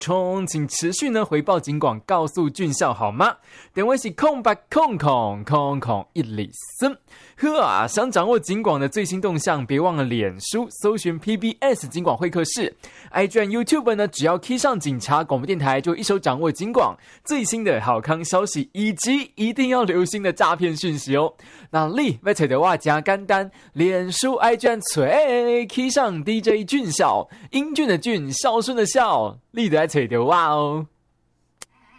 请持续呢回报警广，告诉俊孝好吗？电话是0800000103。呵，想掌握警广的最新动向，别忘了脸书搜寻 PBS 警广会客室 ，IG 和 YouTube 呢，只要 key 上警察广播电台，就一手掌握警广最新的好康消息，以及一定要留心的诈骗讯息哦。那你要找到我加简单，脸书 IG 找 key 上 DJ 俊孝，英俊的俊，孝顺的孝，你就要找到我哦。